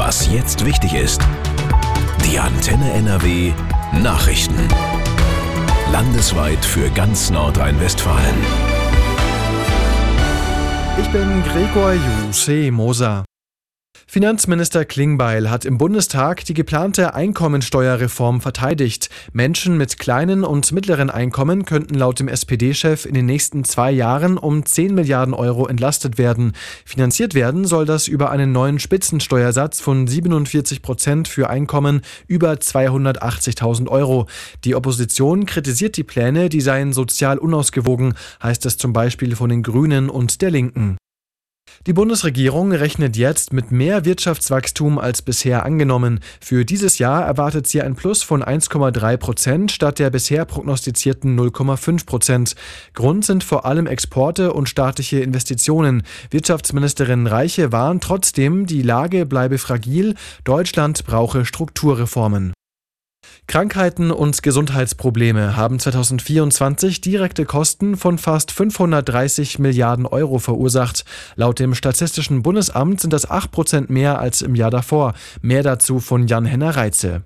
Was jetzt wichtig ist. Die Antenne NRW Nachrichten. Landesweit für ganz Nordrhein-Westfalen. Ich bin Gregor Moser. Finanzminister Klingbeil hat im Bundestag die geplante Einkommensteuerreform verteidigt. Menschen mit kleinen und mittleren Einkommen könnten laut dem SPD-Chef in den nächsten 2 Jahren um 10 Milliarden Euro entlastet werden. Finanziert werden soll das über einen neuen Spitzensteuersatz von 47% für Einkommen über 280.000 Euro. Die Opposition kritisiert die Pläne, die seien sozial unausgewogen, heißt es zum Beispiel von den Grünen und der Linken. Die Bundesregierung rechnet jetzt mit mehr Wirtschaftswachstum als bisher angenommen. Für dieses Jahr erwartet sie ein Plus von 1,3% statt der bisher prognostizierten 0,5%. Grund sind vor allem Exporte und staatliche Investitionen. Wirtschaftsministerin Reiche warnt trotzdem, die Lage bleibe fragil, Deutschland brauche Strukturreformen. Krankheiten und Gesundheitsprobleme haben 2024 direkte Kosten von fast 530 Milliarden Euro verursacht. Laut dem Statistischen Bundesamt sind das 8% mehr als im Jahr davor. Mehr dazu von Jan-Henner Reitze.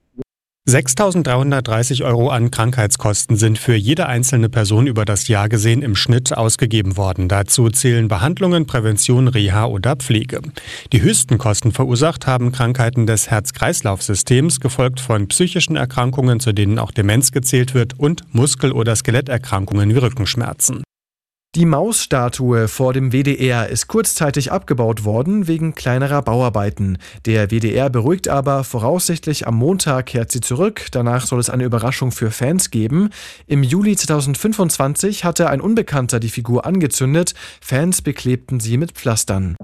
6.330 Euro an Krankheitskosten sind für jede einzelne Person über das Jahr gesehen im Schnitt ausgegeben worden. Dazu zählen Behandlungen, Prävention, Reha oder Pflege. Die höchsten Kosten verursacht haben Krankheiten des Herz-Kreislauf-Systems, gefolgt von psychischen Erkrankungen, zu denen auch Demenz gezählt wird, und Muskel- oder Skeletterkrankungen wie Rückenschmerzen. Die Mausstatue vor dem WDR ist kurzzeitig abgebaut worden wegen kleinerer Bauarbeiten. Der WDR beruhigt aber, voraussichtlich am Montag kehrt sie zurück. Danach soll es eine Überraschung für Fans geben. Im Juli 2025 hatte ein Unbekannter die Figur angezündet. Fans beklebten sie mit Pflastern.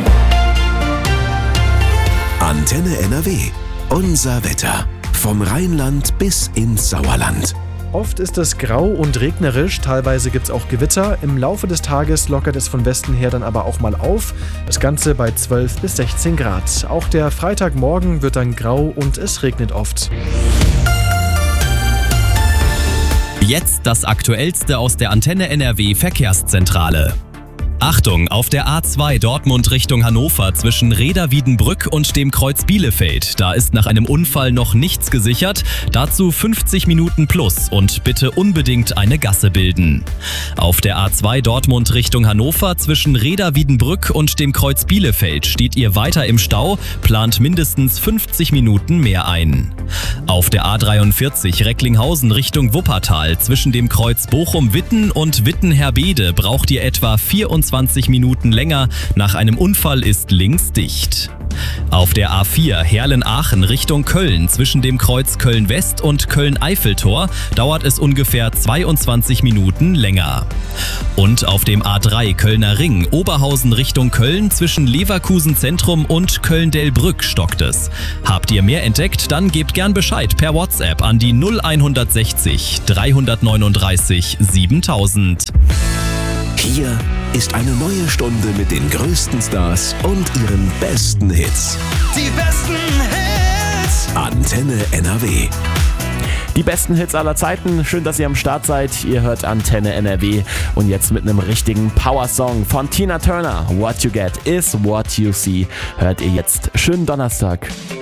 Antenne NRW. Unser Wetter. Vom Rheinland bis ins Sauerland. Oft ist es grau und regnerisch, teilweise gibt es auch Gewitter. Im Laufe des Tages lockert es von Westen her dann aber auch mal auf. Das Ganze bei 12 bis 16 Grad. Auch der Freitagmorgen wird dann grau und es regnet oft. Jetzt das Aktuellste aus der Antenne NRW Verkehrszentrale. Achtung, auf der A2 Dortmund Richtung Hannover zwischen Reda-Wiedenbrück und dem Kreuz Bielefeld. Da ist nach einem Unfall noch nichts gesichert. Dazu 50 Minuten plus und bitte unbedingt eine Gasse bilden. Auf der A2 Dortmund Richtung Hannover zwischen Reda-Wiedenbrück und dem Kreuz Bielefeld steht ihr weiter im Stau, plant mindestens 50 Minuten mehr ein. Auf der A43 Recklinghausen Richtung Wuppertal zwischen dem Kreuz Bochum-Witten und Witten-Herbede braucht ihr etwa 24 Minuten länger. Nach einem Unfall ist links dicht. Auf der A4 Herlen-Aachen Richtung Köln zwischen dem Kreuz Köln-West und Köln-Eiffeltor dauert es ungefähr 22 Minuten länger. Und auf dem A3 Kölner Ring Oberhausen Richtung Köln zwischen Leverkusen Zentrum und Köln-Delbrück stockt es. Habt ihr mehr entdeckt? Dann gebt gern Bescheid per WhatsApp an die 0160 339 7000. Hier ist eine neue Stunde mit den größten Stars und ihren besten Hits. Die besten Hits. Antenne NRW. Die besten Hits aller Zeiten. Schön, dass ihr am Start seid. Ihr hört Antenne NRW. Und jetzt mit einem richtigen Power-Song von Tina Turner. What you get is what you see. Hört ihr jetzt. Schönen Donnerstag.